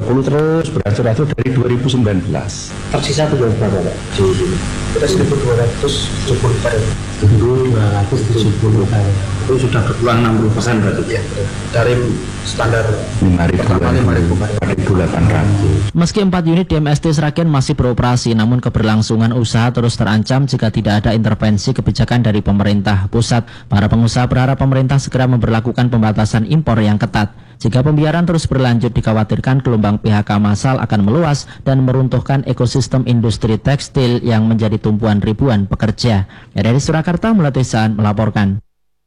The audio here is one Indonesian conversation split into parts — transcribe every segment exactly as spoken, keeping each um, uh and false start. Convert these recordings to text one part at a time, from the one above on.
sepuluh terus beratur-atur dari dua ribu sembilan belas. Tersisa tinggal berapa Pak? Kita seribu dua ratus tujuh puluh per seribu dua ratus tujuh puluh per itu sudah berkurang enam puluh persen berarti ya, dari standar lima ribu delapan ratus. Meski empat unit D M S T Sragen masih beroperasi, namun keberlangsungan usaha terus terancam jika tidak ada intervensi kebijakan dari pemerintah pusat. Para pengusaha berharap pemerintah segera memberlakukan pembatasan impor yang ketat. Jika pembiaran terus berlanjut, dikhawatirkan gelombang P H K massal akan meluas dan meruntuhkan ekosistem industri tekstil yang menjadi tumpuan ribuan pekerja. Ya, dari Surakarta, Melatisan melaporkan.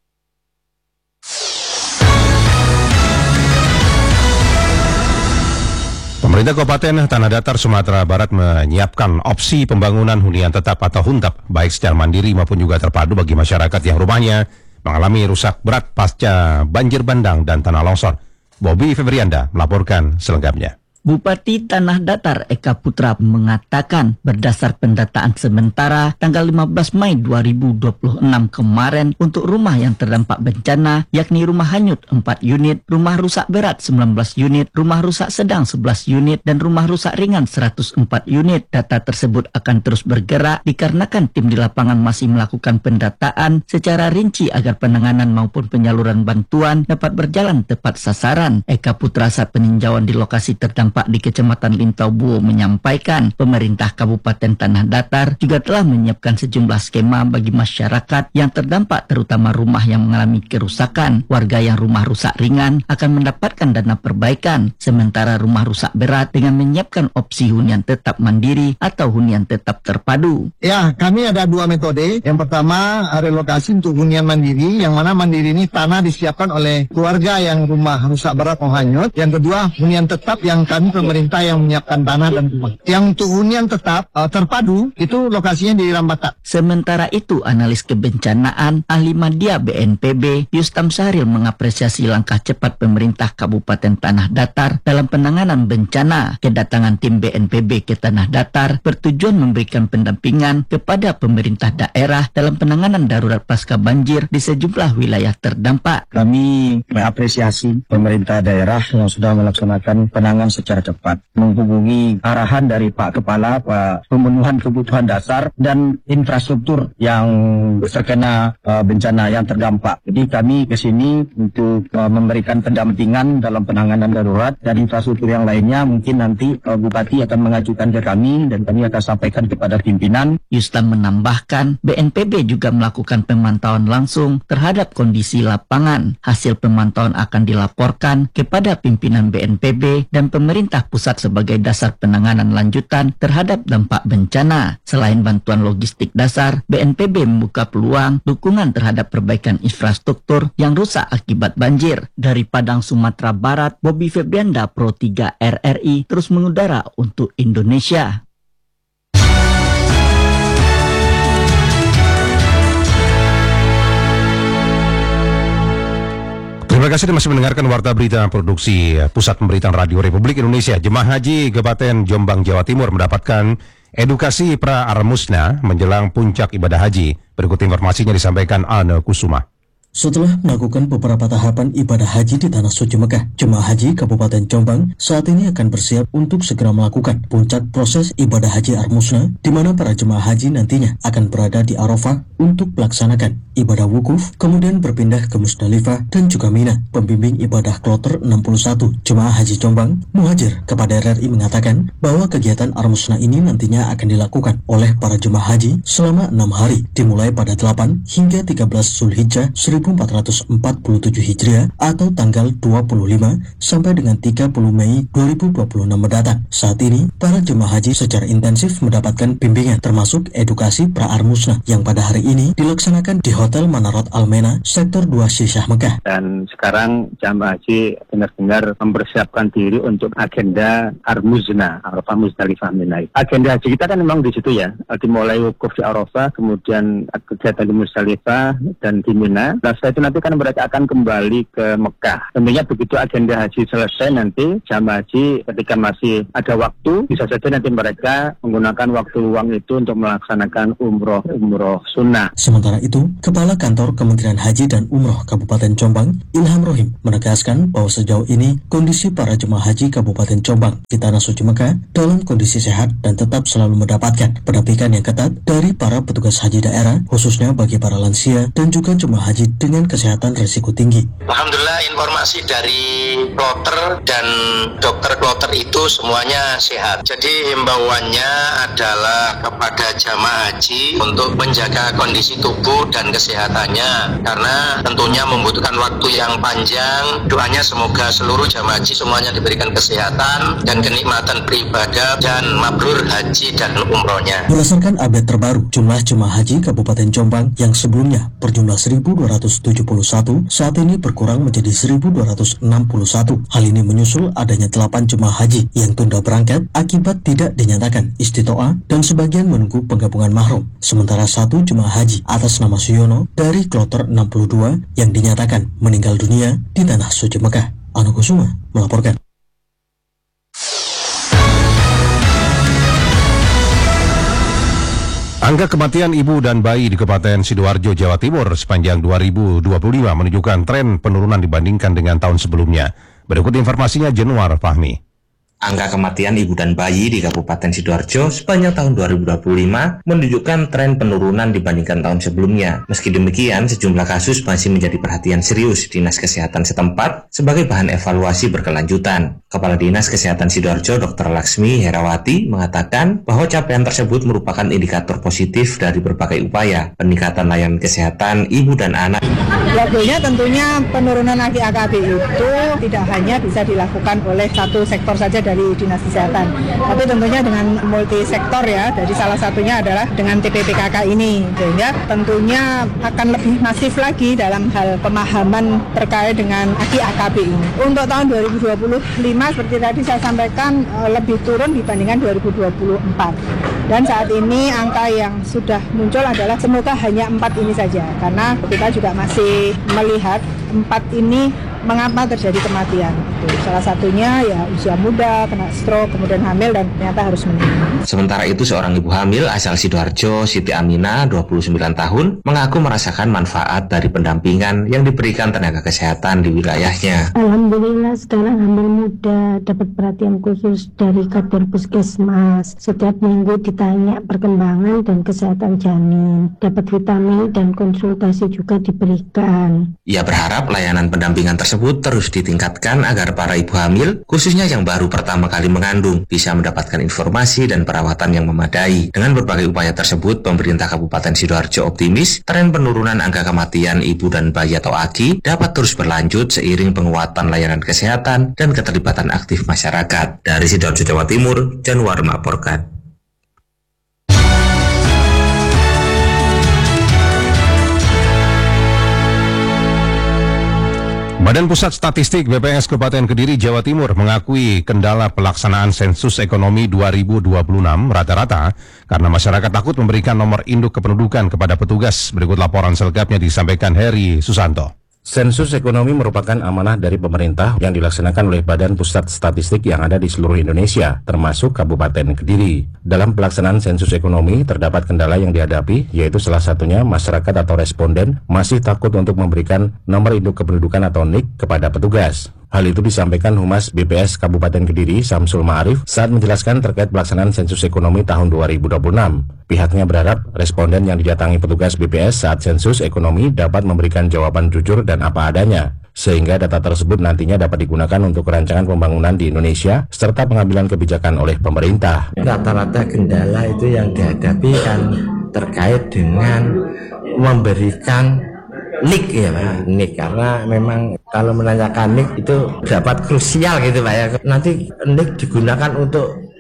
Pemerintah Kabupaten Tanah Datar, Sumatera Barat menyiapkan opsi pembangunan hunian tetap atau huntap, baik secara mandiri maupun juga terpadu bagi masyarakat yang rumahnya mengalami rusak berat pasca banjir bandang dan tanah longsor. Bobby Febrianda melaporkan selengkapnya. Bupati Tanah Datar Eka Putra mengatakan berdasar pendataan sementara tanggal lima belas Mei dua ribu dua puluh enam kemarin untuk rumah yang terdampak bencana yakni rumah hanyut empat unit, rumah rusak berat sembilan belas unit, rumah rusak sedang sebelas unit, dan rumah rusak ringan seratus empat unit. Data tersebut akan terus bergerak dikarenakan tim di lapangan masih melakukan pendataan secara rinci agar penanganan maupun penyaluran bantuan dapat berjalan tepat sasaran. Eka Putra saat peninjauan di lokasi terdampak Pak di Kecamatan Lintau Buo menyampaikan pemerintah Kabupaten Tanah Datar juga telah menyiapkan sejumlah skema bagi masyarakat yang terdampak, terutama rumah yang mengalami kerusakan. Warga yang rumah rusak ringan akan mendapatkan dana perbaikan, sementara rumah rusak berat dengan menyiapkan opsi hunian tetap mandiri atau hunian tetap terpadu. Ya, kami ada dua metode. Yang pertama, relokasi untuk hunian mandiri, yang mana mandiri ini tanah disiapkan oleh keluarga yang rumah rusak berat atau hanyut. Yang kedua, hunian tetap yang kami pemerintah yang menyiapkan tanah dan rumah. Yang untuk hunian tetap uh, terpadu itu lokasinya di Rambatan. Sementara itu, analis kebencanaan ahli media B N P B Yustam Sahril mengapresiasi langkah cepat pemerintah Kabupaten Tanah Datar dalam penanganan bencana. Kedatangan tim B N P B ke Tanah Datar bertujuan memberikan pendampingan kepada pemerintah daerah dalam penanganan darurat pasca banjir di sejumlah wilayah terdampak. Kami mengapresiasi pemerintah daerah yang sudah melaksanakan penanganan secara cepat, menghubungi arahan dari Pak Kepala, Pak pemenuhan kebutuhan dasar dan infrastruktur yang terkena uh, bencana yang terdampak. Jadi kami ke sini untuk uh, memberikan pendampingan dalam penanganan darurat dan infrastruktur yang lainnya. Mungkin nanti uh, Bupati akan mengajukan ke kami dan kami akan sampaikan kepada pimpinan. Yustam menambahkan B N P B juga melakukan pemantauan langsung terhadap kondisi lapangan. Hasil pemantauan akan dilaporkan kepada pimpinan B N P B dan pemerintah pusat sebagai dasar penanganan lanjutan terhadap dampak bencana. Selain bantuan logistik dasar, B N P B membuka peluang dukungan terhadap perbaikan infrastruktur yang rusak akibat banjir. Dari Padang, Sumatera Barat, Bobby Febrianda, Pro tiga R R I, terus mengudara untuk Indonesia. Terima kasih masih mendengarkan Warta Berita Produksi Pusat Pemberitaan Radio Republik Indonesia. Jemaah Haji Kabupaten Jombang, Jawa Timur mendapatkan edukasi pra-armusna menjelang puncak ibadah haji. Berikut informasinya disampaikan Ana Kusuma. Setelah melakukan beberapa tahapan ibadah haji di Tanah Suci Mekah, jemaah haji Kabupaten Jombang saat ini akan bersiap untuk segera melakukan puncak proses ibadah haji Armusna, di mana para jemaah haji nantinya akan berada di Arafah untuk melaksanakan ibadah wukuf, kemudian berpindah ke Musdalifah dan juga Mina. Pembimbing ibadah kloter enam puluh satu jemaah haji Jombang, Muhajir, kepada R R I mengatakan bahwa kegiatan Armusna ini nantinya akan dilakukan oleh para jemaah haji selama enam hari, dimulai pada delapan hingga tiga belas Zulhijjah seribu empat ratus empat puluh tujuh Hijriah atau tanggal dua puluh lima sampai dengan tiga puluh Mei dua ribu dua puluh enam mendatang. Saat ini, para jemaah haji secara intensif mendapatkan bimbingan termasuk edukasi pra-armusna yang pada hari ini dilaksanakan di Hotel Manarot Almena, Sektor dua Syishah Mekah. Dan sekarang jemaah haji benar-benar mempersiapkan diri untuk agenda Armusna, Arafah Musdalifah Mina. Agenda haji kita kan memang di situ ya, dimulai wukuf di Arafah, kemudian kegiatan di Musdalifah dan di Mina. Nah setelah itu nanti kan mereka akan kembali ke Mekah. Tentunya begitu agenda haji selesai nanti jamaah haji ketika masih ada waktu, bisa saja nanti mereka menggunakan waktu luang itu untuk melaksanakan umroh-umroh sunnah. Sementara itu, Kepala Kantor Kementerian Haji dan Umroh Kabupaten Jombang, Ilham Rohim, menegaskan bahwa sejauh ini kondisi para jemaah haji Kabupaten Jombang di Tanah Suci Mekah dalam kondisi sehat dan tetap selalu mendapatkan pendampingan yang ketat dari para petugas haji daerah, khususnya bagi para lansia dan juga jemaah haji dengan kesehatan risiko tinggi. Alhamdulillah informasi dari kloter dan dokter kloter itu semuanya sehat. Jadi himbauannya adalah kepada jamaah haji untuk menjaga kondisi tubuh dan kesehatannya, karena tentunya membutuhkan waktu yang panjang. Doanya semoga seluruh jamaah haji semuanya diberikan kesehatan dan kenikmatan beribadah dan mabrur haji dan umrohnya. Berdasarkan update terbaru, jumlah jemaah haji Kabupaten Jombang yang sebelumnya berjumlah seribu dua ratus tujuh puluh satu saat ini berkurang menjadi seribu dua ratus enam puluh satu. Hal ini menyusul adanya delapan jemaah haji yang tunda berangkat akibat tidak dinyatakan istitoah dan sebagian menunggu penggabungan mahrum. Sementara satu jemaah haji atas nama Suyono dari kloter enam puluh dua yang dinyatakan meninggal dunia di Tanah Suci Mekah. Anu Kusuma melaporkan. Angka kematian ibu dan bayi di Kabupaten Sidoarjo, Jawa Timur sepanjang dua ribu dua puluh lima menunjukkan tren penurunan dibandingkan dengan tahun sebelumnya. Berikut informasinya Januar Fahmi. Angka kematian ibu dan bayi di Kabupaten Sidoarjo sepanjang tahun dua ribu dua puluh lima menunjukkan tren penurunan dibandingkan tahun sebelumnya. Meski demikian, sejumlah kasus masih menjadi perhatian serius Dinas Kesehatan setempat sebagai bahan evaluasi berkelanjutan. Kepala Dinas Kesehatan Sidoarjo, Dokter Laksmi Herawati, mengatakan bahwa capaian tersebut merupakan indikator positif dari berbagai upaya peningkatan layanan kesehatan ibu dan anak. Problemnya tentunya penurunan A K B itu tidak hanya bisa dilakukan oleh satu sektor saja dari Dinas Kesehatan, tapi tentunya dengan multi sektor ya. Jadi salah satunya adalah dengan T P P K K ini, sehingga tentunya akan lebih masif lagi dalam hal pemahaman terkait dengan A K B ini. Untuk tahun dua ribu dua puluh lima seperti tadi saya sampaikan lebih turun dibandingkan dua ribu dua puluh empat. Dan saat ini angka yang sudah muncul adalah semoga hanya empat ini saja, karena kita juga masih melihat empat ini mengapa terjadi kematian. Salah satunya ya usia muda, kena stroke, kemudian hamil dan ternyata harus meninggal. Sementara itu seorang ibu hamil asal Sidoarjo, Siti Aminah, dua puluh sembilan tahun, mengaku merasakan manfaat dari pendampingan yang diberikan tenaga kesehatan di wilayahnya. Alhamdulillah sekarang hamil muda dapat perhatian khusus dari Kador Puskesmas. Setiap minggu ditanya perkembangan dan kesehatan janin, dapat vitamin dan konsultasi juga diberikan. Ia berharap layanan pendampingan tersebut terus ditingkatkan agar para ibu hamil, khususnya yang baru pertama kali mengandung, bisa mendapatkan informasi dan perawatan yang memadai. Dengan berbagai upaya tersebut, pemerintah Kabupaten Sidoarjo optimis tren penurunan angka kematian ibu dan bayi atau A K I dapat terus berlanjut seiring penguatan layanan kesehatan dan keterlibatan aktif masyarakat. Dari Sidoarjo, Jawa Timur, Januar melaporkan. Badan Pusat Statistik B P S Kabupaten Kediri, Jawa Timur mengakui kendala pelaksanaan sensus ekonomi dua ribu dua puluh enam rata-rata karena masyarakat takut memberikan nomor induk kependudukan kepada petugas. Berikut laporan selengkapnya disampaikan Heri Susanto. Sensus ekonomi merupakan amanah dari pemerintah yang dilaksanakan oleh Badan Pusat Statistik yang ada di seluruh Indonesia, termasuk Kabupaten Kediri. Dalam pelaksanaan sensus ekonomi, terdapat kendala yang dihadapi, yaitu salah satunya masyarakat atau responden masih takut untuk memberikan nomor induk kependudukan atau N I K kepada petugas. Hal itu disampaikan Humas B P S Kabupaten Kediri, Samsul Ma'arif, saat menjelaskan terkait pelaksanaan sensus ekonomi tahun dua ribu dua puluh enam. Pihaknya berharap responden yang didatangi petugas B P S saat sensus ekonomi dapat memberikan jawaban jujur dan apa adanya, sehingga data tersebut nantinya dapat digunakan untuk rancangan pembangunan di Indonesia, serta pengambilan kebijakan oleh pemerintah. Rata-rata kendala itu yang dihadapi kan terkait dengan memberikan N I K ya Pak, N I K, karena memang kalau menanyakan N I K itu dapat krusial gitu Pak ya. Nanti N I K digunakan untuk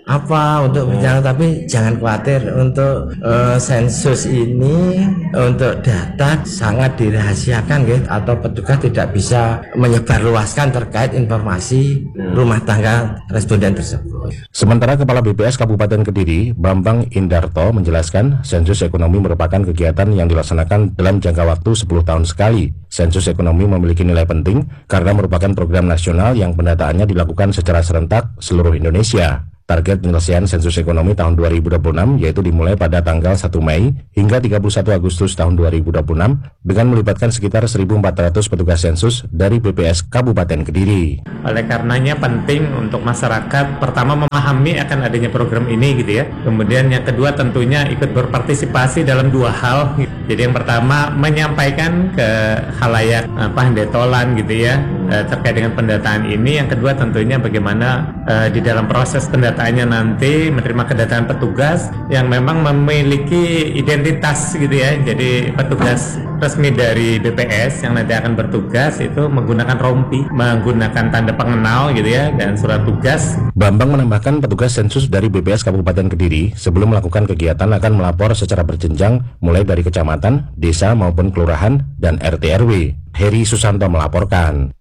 apa untuk bicara, tapi jangan khawatir untuk uh, sensus ini untuk data sangat dirahasiakan gitu, atau petugas tidak bisa menyebarluaskan terkait informasi rumah tangga responden tersebut. Sementara Kepala B P S Kabupaten Kediri, Bambang Indarto, menjelaskan sensus ekonomi merupakan kegiatan yang dilaksanakan dalam jangka waktu sepuluh tahun sekali. Sensus ekonomi memiliki nilai penting karena merupakan program nasional yang pendataannya dilakukan secara serentak seluruh Indonesia. Target penyelesaian sensus ekonomi tahun dua ribu dua puluh enam yaitu dimulai pada tanggal satu Mei hingga tiga puluh satu Agustus tahun dua ribu dua puluh enam dengan melibatkan sekitar seribu empat ratus petugas sensus dari B P S Kabupaten Kediri. Oleh karenanya penting untuk masyarakat pertama memahami akan adanya program ini gitu ya. Kemudian yang kedua tentunya ikut berpartisipasi dalam dua hal. Jadi yang pertama menyampaikan ke khalayak apa detolan gitu ya terkait dengan pendataan ini. Yang kedua tentunya bagaimana uh, di dalam proses pendataannya nanti menerima kedatangan petugas yang memang memiliki identitas gitu ya. Jadi petugas resmi dari B P S yang nanti akan bertugas itu menggunakan rompi, menggunakan tanda pengenal gitu ya, dan surat tugas. Bambang menambahkan petugas sensus dari B P S Kabupaten Kediri sebelum melakukan kegiatan akan melapor secara berjenjang mulai dari kecamatan, desa maupun kelurahan dan R T R W. Heri Susanto melaporkan.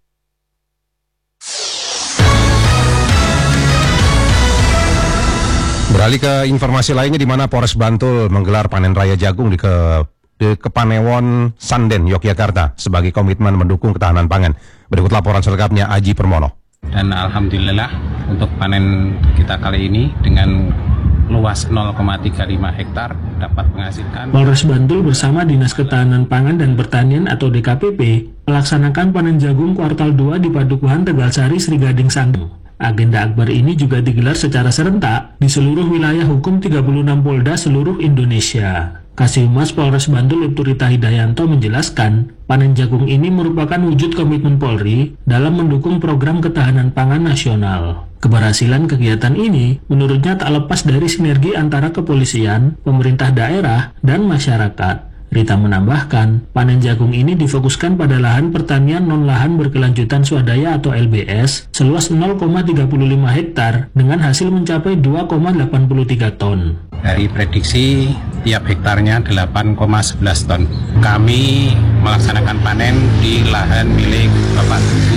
Beralih ke informasi lainnya, di mana Polres Bantul menggelar panen raya jagung di, ke, di Kepanewon Sanden, Yogyakarta sebagai komitmen mendukung ketahanan pangan. Berikut laporan selengkapnya Aji Permono. Dan alhamdulillah untuk panen kita kali ini dengan luas nol koma tiga lima hektar dapat menghasilkan. Polres Bantul bersama Dinas Ketahanan Pangan dan Pertanian atau D K P P melaksanakan panen jagung kuartal dua di Padukuhan Tegalsari, Sri Gading Sanggung. Agenda akbar ini juga digelar secara serentak di seluruh wilayah hukum tiga puluh enam Polda seluruh Indonesia. Kasih Humas Polres Bantul Ibtu Rita Hidayanto menjelaskan, panen jagung ini merupakan wujud komitmen Polri dalam mendukung program ketahanan pangan nasional. Keberhasilan kegiatan ini menurutnya tak lepas dari sinergi antara kepolisian, pemerintah daerah, dan masyarakat. Rita menambahkan, panen jagung ini difokuskan pada lahan pertanian non-lahan berkelanjutan swadaya atau L B S seluas nol koma tiga lima hektar dengan hasil mencapai dua koma delapan tiga ton. Dari prediksi tiap hektarnya delapan koma sebelas ton. Kami melaksanakan panen di lahan milik Bapak Tugu.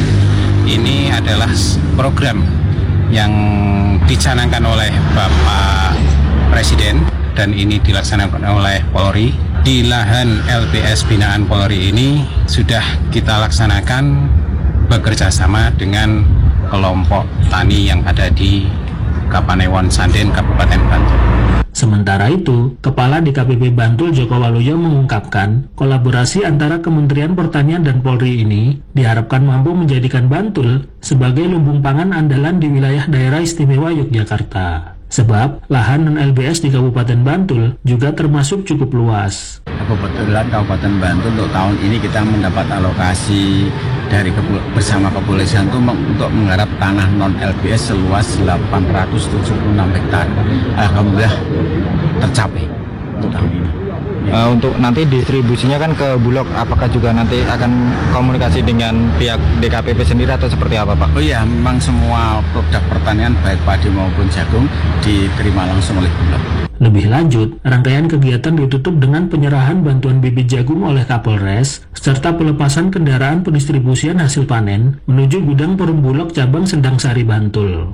Ini adalah program yang dicanangkan oleh Bapak Presiden dan ini dilaksanakan oleh Polri. Di lahan L B S binaan Polri ini sudah kita laksanakan bekerja sama dengan kelompok tani yang ada di Kapanewon Sanden, Kabupaten Bantul. Sementara itu, Kepala D K P P Bantul Joko Waluyo mengungkapkan kolaborasi antara Kementerian Pertanian dan Polri ini diharapkan mampu menjadikan Bantul sebagai lumbung pangan andalan di wilayah daerah istimewa Yogyakarta. Sebab lahan non-L B S di Kabupaten Bantul juga termasuk cukup luas. Kebetulan Kabupaten Bantul untuk tahun ini kita mendapat alokasi dari bersama kepolisian itu untuk menggarap tanah non-L B S seluas delapan ratus tujuh puluh enam hektar. Alhamdulillah tercapai untuk tahun ini. Ya. Uh, untuk nanti distribusinya kan ke Bulog, apakah juga nanti akan komunikasi dengan pihak D K P P sendiri atau seperti apa Pak? Oh iya, memang semua produk pertanian baik padi maupun jagung diterima langsung oleh Bulog. Lebih lanjut, rangkaian kegiatan ditutup dengan penyerahan bantuan bibit jagung oleh Kapolres, serta pelepasan kendaraan pendistribusian hasil panen menuju gudang Perum Bulog cabang Sendang Sari, Bantul.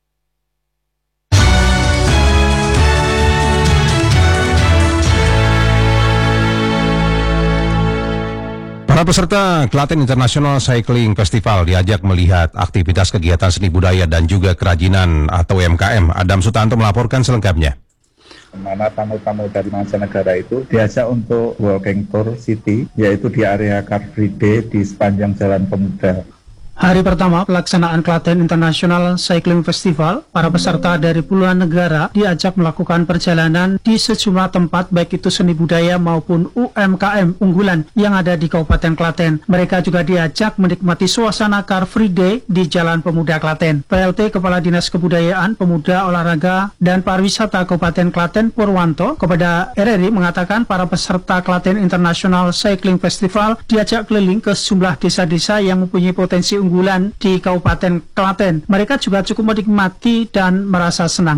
Para peserta Klaten International Cycling Festival diajak melihat aktivitas kegiatan seni budaya dan juga kerajinan atau U M K M. Adam Sutanto melaporkan selengkapnya. Mana tamu-tamu dari mancanegara itu diajak untuk walking tour city, yaitu di area Car Free Day di sepanjang Jalan Pemuda. Hari pertama pelaksanaan Klaten International Cycling Festival, para peserta dari puluhan negara diajak melakukan perjalanan di sejumlah tempat baik itu seni budaya maupun U M K M unggulan yang ada di Kabupaten Klaten. Mereka juga diajak menikmati suasana Car Free Day di Jalan Pemuda Klaten. P L T Kepala Dinas Kebudayaan, Pemuda, Olahraga, dan Pariwisata Kabupaten Klaten Purwanto kepada R R I mengatakan para peserta Klaten International Cycling Festival diajak keliling ke sejumlah desa-desa yang mempunyai potensi unggulan di Kabupaten Klaten. Mereka juga cukup menikmati dan merasa senang.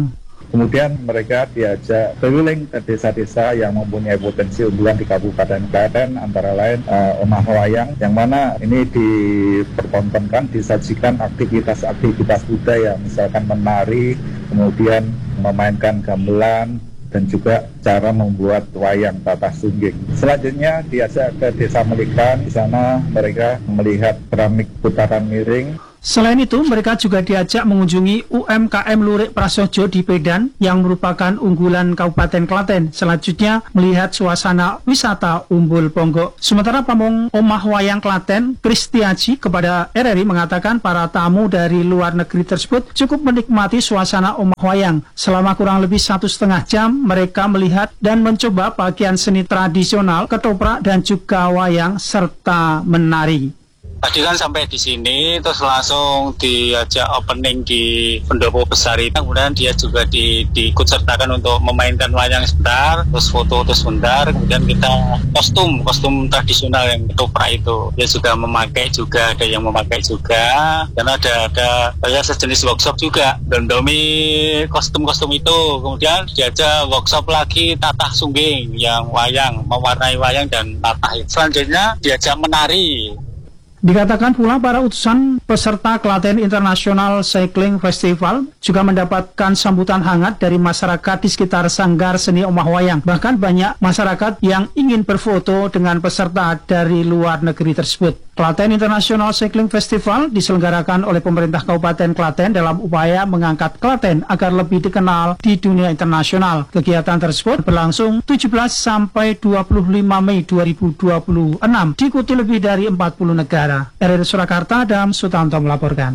Kemudian mereka diajak keliling ke desa-desa yang mempunyai potensi unggulan di Kabupaten Klaten, antara lain uh, Omah Wayang, yang mana ini dipertontonkan, disajikan aktivitas-aktivitas budaya, misalkan menari, kemudian memainkan gamelan, dan juga cara membuat wayang tatah sungging. Selanjutnya diajak ke Desa Melikan, di sana mereka melihat keramik putaran miring. Selain itu, mereka juga diajak mengunjungi U M K M Lurik Prasojo di Pedan yang merupakan unggulan Kabupaten Klaten. Selanjutnya, melihat suasana wisata Umbul Ponggok. Sementara Pamong Omah Wayang Klaten, Kristiaji, kepada R R I mengatakan para tamu dari luar negeri tersebut cukup menikmati suasana Omah Wayang. Selama kurang lebih satu setengah jam, mereka melihat dan mencoba bagian seni tradisional, ketoprak, dan juga wayang, serta menari. Tadi kan sampai di sini, terus langsung diajak opening di pendopo besar itu. Kemudian dia juga di, diikut sertakan untuk memainkan wayang sebentar, terus foto terus sebentar. Kemudian kita kostum, kostum tradisional yang ketoprak itu. Dia juga memakai juga, ada yang memakai juga. Dan ada ada ada sejenis workshop juga, dondomi kostum-kostum itu. Kemudian diajak workshop lagi tatah sungging yang wayang, mewarnai wayang dan tatah. Selanjutnya diajak menari. Dikatakan pula para utusan peserta Klaten International Cycling Festival juga mendapatkan sambutan hangat dari masyarakat di sekitar Sanggar Seni Omah Wayang. Bahkan banyak masyarakat yang ingin berfoto dengan peserta dari luar negeri tersebut. Klaten International Cycling Festival diselenggarakan oleh pemerintah Kabupaten Klaten dalam upaya mengangkat Klaten agar lebih dikenal di dunia internasional. Kegiatan tersebut berlangsung tujuh belas sampai dua puluh lima Mei dua ribu dua puluh enam, diikuti lebih dari empat puluh negara. R R I Surakarta, Adam Sutanto melaporkan.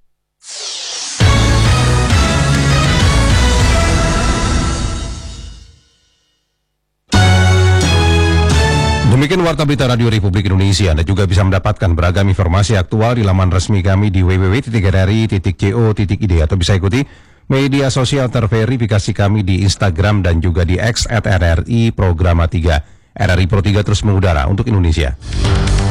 Demikian Warta Berita Radio Republik Indonesia. Anda juga bisa mendapatkan beragam informasi aktual di laman resmi kami di w w w titik r r i titik co titik i d atau bisa ikuti media sosial terverifikasi kami di Instagram dan juga di X at R R I Programa tiga. R R I Pro tiga terus mengudara untuk Indonesia.